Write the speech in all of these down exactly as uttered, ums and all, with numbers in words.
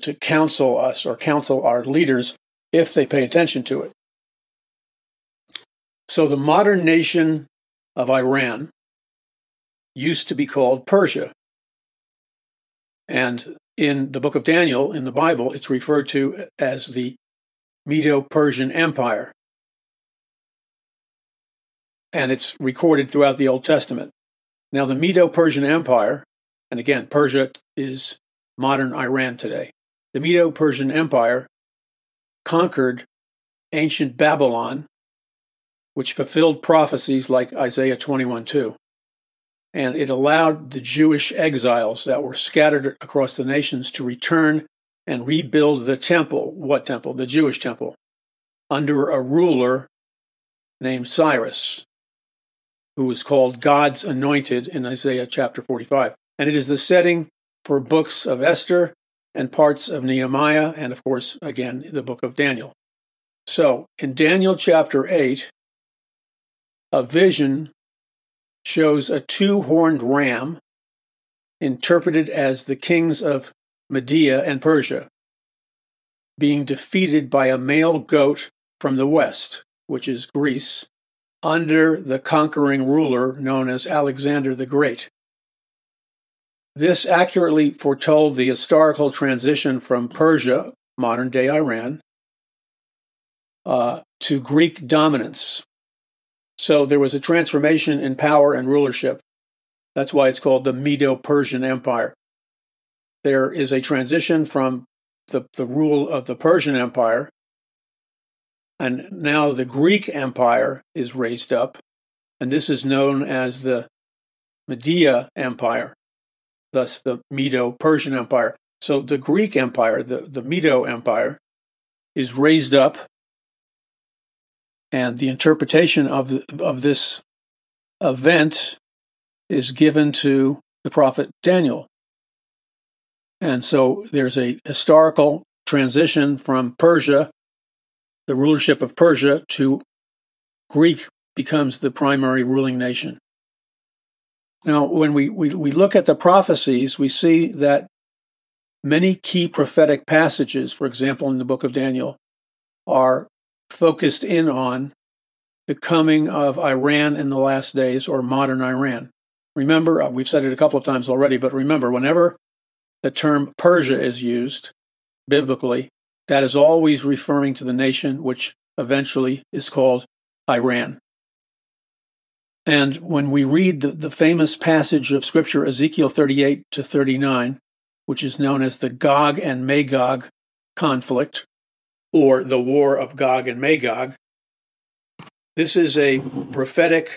to counsel us or counsel our leaders if they pay attention to it. So the modern nation of Iran used to be called Persia. And in the book of Daniel, in the Bible, it's referred to as the Medo-Persian Empire. And it's recorded throughout the Old Testament. Now, the Medo-Persian Empire, and again, Persia is modern Iran today. The Medo-Persian Empire conquered ancient Babylon, which fulfilled prophecies like Isaiah twenty-one two. And it allowed the Jewish exiles that were scattered across the nations to return and rebuild the temple. What temple? The Jewish temple, under a ruler named Cyrus, who was called God's anointed in Isaiah chapter forty-five. And it is the setting for books of Esther and parts of Nehemiah, and of course, again, the book of Daniel. So, in Daniel chapter eight, a vision shows a two-horned ram interpreted as the kings of Media and Persia being defeated by a male goat from the west, which is Greece, under the conquering ruler known as Alexander the Great. This accurately foretold the historical transition from Persia, modern-day Iran, uh, to Greek dominance. So there was a transformation in power and rulership. That's why it's called the Medo-Persian Empire. There is a transition from the, the rule of the Persian Empire, and now the Greek Empire is raised up, and this is known as the Media Empire, thus the Medo-Persian Empire. So the Greek Empire, the, the Medo Empire, is raised up, and the interpretation of, the, of this event is given to the prophet Daniel. And so there's a historical transition from Persia, the rulership of Persia, to Greek becomes the primary ruling nation. Now, when we, we, we look at the prophecies, we see that many key prophetic passages, for example, in the book of Daniel, are focused in on the coming of Iran in the last days, or modern Iran. Remember, we've said it a couple of times already, but remember, whenever the term Persia is used biblically, that is always referring to the nation which eventually is called Iran. And when we read the, the famous passage of Scripture, Ezekiel thirty-eight to thirty-nine, which is known as the Gog and Magog conflict, or the War of Gog and Magog, this is a prophetic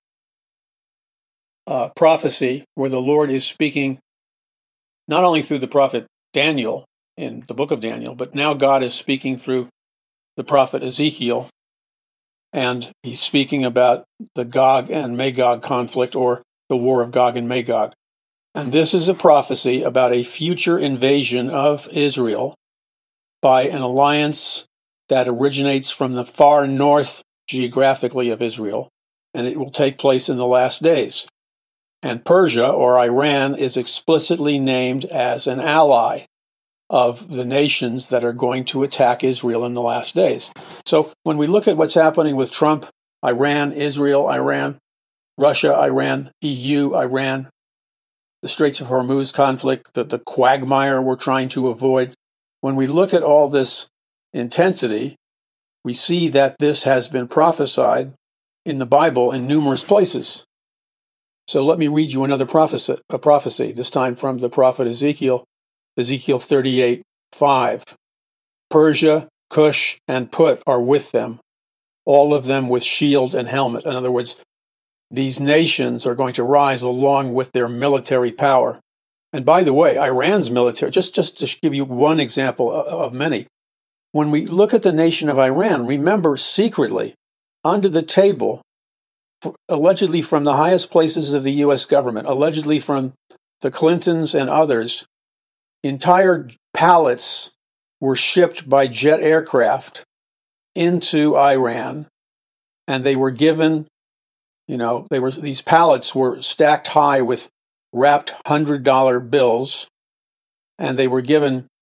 uh, prophecy where the Lord is speaking not only through the prophet Daniel in the book of Daniel, but now God is speaking through the prophet Ezekiel, and he's speaking about the Gog and Magog conflict, or the War of Gog and Magog. And this is a prophecy about a future invasion of Israel by an alliance that originates from the far north geographically of Israel, and it will take place in the last days. And Persia, or Iran, is explicitly named as an ally of the nations that are going to attack Israel in the last days. So when we look at what's happening with Trump, Iran, Israel, Iran, Russia, Iran, E U, Iran, the Straits of Hormuz conflict, the, the quagmire we're trying to avoid, when we look at all this intensity, we see that this has been prophesied in the Bible in numerous places. So let me read you another prophecy, a prophecy, this time from the prophet Ezekiel, Ezekiel thirty-eight five. Persia, Cush, and Put are with them, all of them with shield and helmet. In other words, these nations are going to rise along with their military power. And by the way, Iran's military, just, just to give you one example of many, when we look at the nation of Iran, remember secretly, under the table, allegedly from the highest places of the U S government, allegedly from the Clintons and others, entire pallets were shipped by jet aircraft into Iran, and they were given, you know, they were these pallets were stacked high with wrapped one hundred dollar bills, and they were given